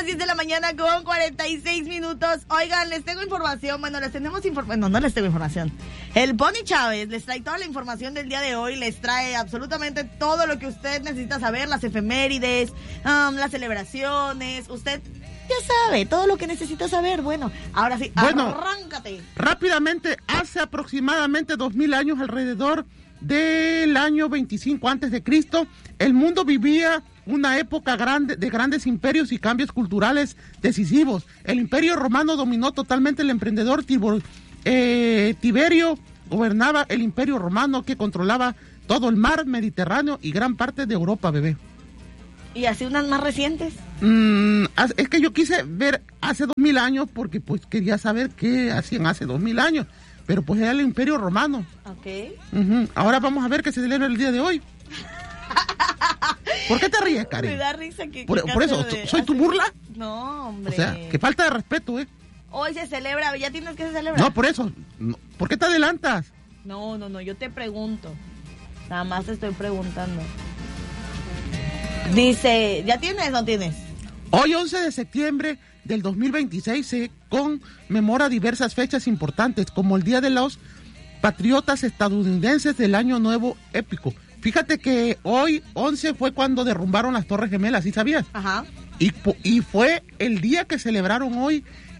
10 de la mañana con 46 minutos. Oigan, les tengo información. Bueno, les tenemos información. No les tengo información. El Pony Chávez les trae toda la información del día de hoy. Les trae absolutamente todo lo que usted necesita saber. Las efemérides, las celebraciones. Usted ya sabe todo lo que necesita saber. Bueno, ahora sí, arráncate. Rápidamente, hace aproximadamente 2000 años, alrededor del año 25 antes de Cristo, el mundo vivía una época de grandes imperios y cambios culturales decisivos. El Imperio Romano dominó totalmente. El emprendedor Tiberio gobernaba el Imperio Romano, que controlaba todo el mar Mediterráneo y gran parte de Europa, bebé. ¿Y así unas más recientes? Es que yo quise ver hace 2000 años porque pues quería saber qué hacían hace 2000 años. Pero pues era el Imperio Romano. Ok. Ahora vamos a ver qué se celebra el día de hoy. ¿Por qué te ríes, Karen? Me da risa que... Por eso, ¿soy tu burla? No, hombre. O sea, qué falta de respeto, ¿eh? Hoy se celebra, ¿ya tienes que se celebra? No, por eso. No, ¿por qué te adelantas? No, yo te pregunto. Nada más te estoy preguntando. Dice, ¿ya tienes o no tienes? Hoy, 11 de septiembre del 2026, se conmemora diversas fechas importantes, como el Día de los Patriotas Estadounidenses del Año Nuevo Épico. Fíjate que hoy, 11, fue cuando derrumbaron las Torres Gemelas, ¿sí sabías? Ajá. Y fue el día que celebraron hoy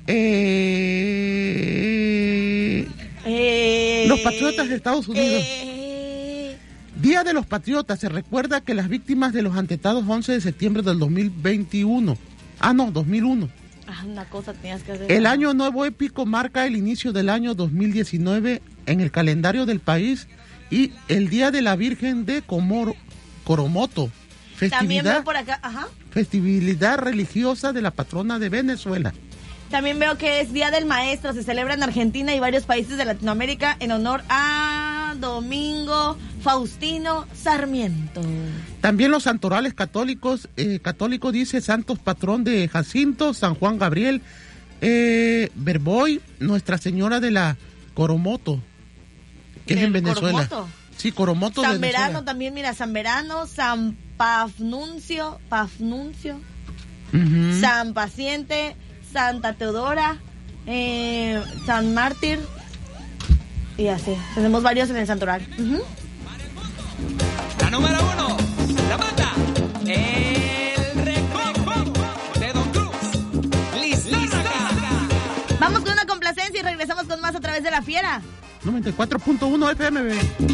los Patriotas de Estados Unidos. Día de los Patriotas. Se recuerda que las víctimas de los atentados 11 de septiembre del 2001. Una cosa tenías que hacer. El Año Nuevo Épico marca el inicio del año 2019 en el calendario del país y el Día de la Virgen de Coromoto. También veo por acá, festividad religiosa de la patrona de Venezuela. También veo que es Día del Maestro, se celebra en Argentina y varios países de Latinoamérica en honor a Domingo Faustino Sarmiento. También los santorales católicos, dice santos patrón de Jacinto, San Juan Gabriel, Berboy, Nuestra Señora de la Coromoto, que es en Venezuela. Coromoto. Sí, Coromoto. San Verano también, mira, San Verano, San Pafnuncio, San Paciente, Santa Teodora, San Mártir, y así. Tenemos varios en el santoral. La número 1, la mata, el recodo de Don Cruz. Lizárraga. Vamos con una complacencia y regresamos con más a través de La Fiera. 94.1 FM.